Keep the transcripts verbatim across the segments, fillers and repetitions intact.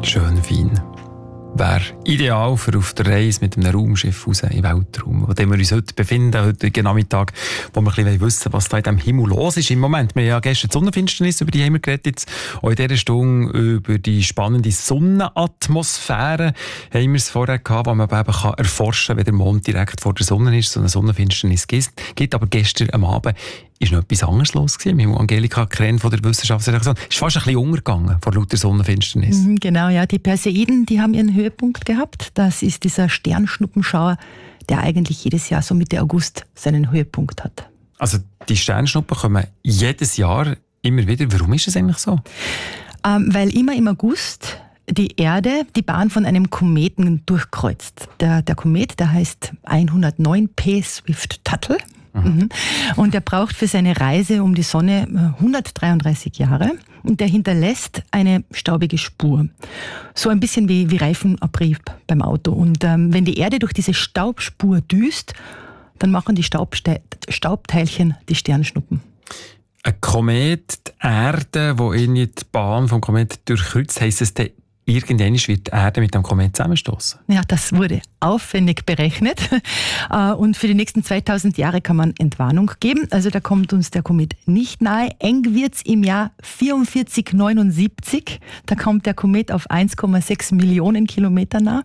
Schön fein. Wäre ideal für auf der Reise mit einem Raumschiff raus in den Weltraum, wo wir uns heute befinden, heute Nachmittag, wo wir ein bisschen wissen, was da in diesem Himmel los ist im Moment. Wir haben ja gestern die Sonnenfinsternis, über die haben wir geredet, jetzt auch in dieser Stunde über die spannende Sonnenatmosphäre haben wir es vorher gehabt, wo man eben kann erforschen kann, wenn der Mond direkt vor der Sonne ist, so eine Sonnenfinsternis gibt. Aber gestern am Abend ist noch etwas anderes los gewesen. Mit Angelika Kren von der Wissenschaftsredaktion. Es ist fast ein bisschen untergegangen vor lauter Sonnenfinsternis. Mhm, genau, ja. Die Perseiden, die haben ihren Höhepunkt gehabt. Das ist dieser Sternschnuppenschauer, der eigentlich jedes Jahr so Mitte August seinen Höhepunkt hat. Also die Sternschnuppen kommen jedes Jahr immer wieder. Warum ist das eigentlich so? Ähm, weil immer im August die Erde die Bahn von einem Kometen durchkreuzt. Der, der Komet, der heißt hundertneun P Swift-Tuttle. Mhm. Und er braucht für seine Reise um die Sonne hundertdreiunddreißig Jahre und der hinterlässt eine staubige Spur. So ein bisschen wie, wie Reifenabrieb beim Auto. Und ähm, wenn die Erde durch diese Staubspur düst, dann machen die Staubste- Staubteilchen die Sternschnuppen. Ein Komet, die Erde, wo in die Bahn vom Komet durchkreuzt, heisst es, der irgendwann wird die Erde mit dem Komet zusammenstoßen. Ja, das wurde aufwendig berechnet. Und für die nächsten zweitausend Jahre kann man Entwarnung geben. Also da kommt uns der Komet nicht nahe. Eng wird's im Jahr vierundvierzig neunundsiebzig. Da kommt der Komet auf eins Komma sechs Millionen Kilometer nah.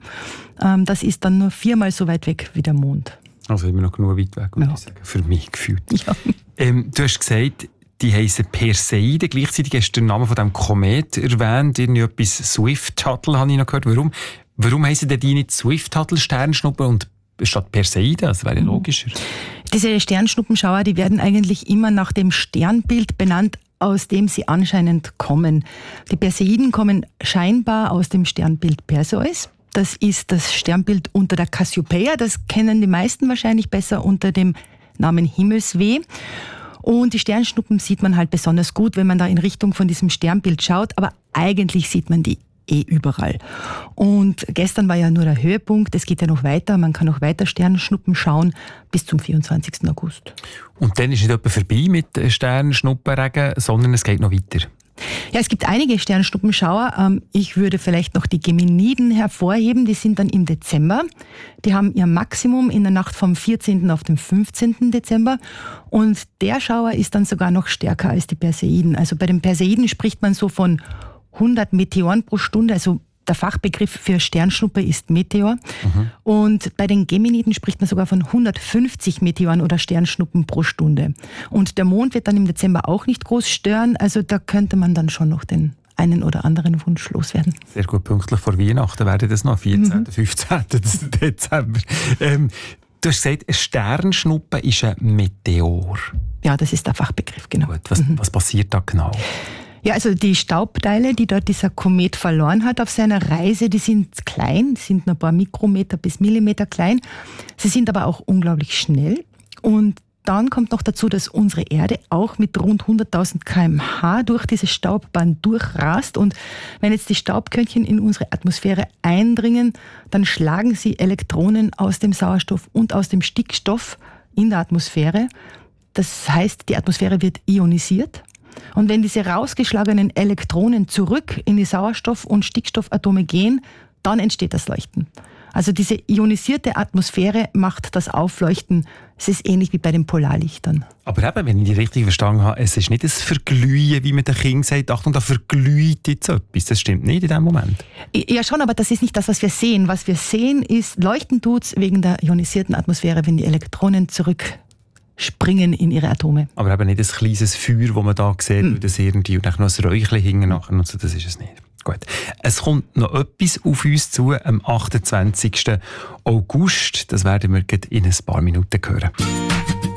Das ist dann nur viermal so weit weg wie der Mond. Also immer noch genug weit weg, würde ja. ich sagen. Für mich gefühlt. Ja. Ähm, du hast gesagt, die heissen Perseiden. Gleichzeitig hast du den Namen von diesem Komet erwähnt. Irgendetwas Swift-Tuttle habe ich noch gehört. Warum, warum heissen die nicht Swift-Tuttle Sternschnuppen und statt Perseiden? Das wäre logischer. Diese Sternschnuppenschauer, die werden eigentlich immer nach dem Sternbild benannt, aus dem sie anscheinend kommen. Die Perseiden kommen scheinbar aus dem Sternbild Perseus. Das ist das Sternbild unter der Cassiopeia. Das kennen die meisten wahrscheinlich besser unter dem Namen Himmelsweh. Und die Sternschnuppen sieht man halt besonders gut, wenn man da in Richtung von diesem Sternbild schaut. Aber eigentlich sieht man die eh überall. Und gestern war ja nur der Höhepunkt. Es geht ja noch weiter. Man kann noch weiter Sternschnuppen schauen bis zum vierundzwanzigsten August. Und dann ist nicht etwa vorbei mit Sternschnuppenregen, sondern es geht noch weiter. Ja, es gibt einige Sternschnuppenschauer. Ich würde vielleicht noch die Geminiden hervorheben. Die sind dann im Dezember. Die haben ihr Maximum in der Nacht vom vierzehnten auf den fünfzehnten Dezember. Und der Schauer ist dann sogar noch stärker als die Perseiden. Also bei den Perseiden spricht man so von hundert Meteoren pro Stunde. Also der Fachbegriff für Sternschnuppe ist Meteor. Mhm. Und bei den Geminiden spricht man sogar von hundertfünfzig Meteoren oder Sternschnuppen pro Stunde. Und der Mond wird dann im Dezember auch nicht groß stören. Also da könnte man dann schon noch den einen oder anderen Wunsch loswerden. Sehr gut, pünktlich vor Weihnachten wäre das noch, vierzehnten Mhm. fünfzehnten Dezember. Ähm, du hast gesagt, eine Sternschnuppe ist ein Meteor. Ja, das ist der Fachbegriff, genau. Gut, was, mhm. was passiert da genau? Ja, also die Staubteile, die dort dieser Komet verloren hat auf seiner Reise, die sind klein, sind nur ein paar Mikrometer bis Millimeter klein. Sie sind aber auch unglaublich schnell. Und dann kommt noch dazu, dass unsere Erde auch mit rund hunderttausend Kilometer pro Stunde durch diese Staubbahn durchrast. Und wenn jetzt die Staubkörnchen in unsere Atmosphäre eindringen, dann schlagen sie Elektronen aus dem Sauerstoff und aus dem Stickstoff in der Atmosphäre. Das heißt, die Atmosphäre wird ionisiert. Und wenn diese rausgeschlagenen Elektronen zurück in die Sauerstoff- und Stickstoffatome gehen, dann entsteht das Leuchten. Also diese ionisierte Atmosphäre macht das Aufleuchten. Es ist ähnlich wie bei den Polarlichtern. Aber eben, wenn ich die richtig verstanden habe, es ist nicht das Verglühen, wie man den Kindern sagt, Achtung, da verglüht jetzt etwas. Das stimmt nicht in dem Moment. Ja schon, aber das ist nicht das, was wir sehen. Was wir sehen ist, leuchten tut's wegen der ionisierten Atmosphäre, wenn die Elektronen zurück springen in ihre Atome. Aber eben nicht ein kleines Feuer, das man da sieht, mm. das irgendwie und dann noch ein Räuchchen hinten nachher und so, das ist es nicht. Gut. Es kommt noch etwas auf uns zu am achtundzwanzigsten August. Das werden wir in ein paar Minuten hören.